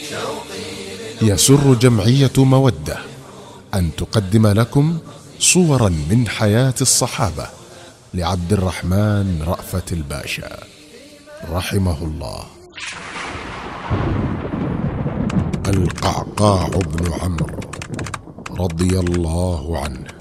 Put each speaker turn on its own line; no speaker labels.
يسر جمعية مودة أن تقدم لكم صورا من حياة الصحابة لعبد الرحمن رأفت الباشا رحمه الله. القعقاع بن عمرو رضي الله عنه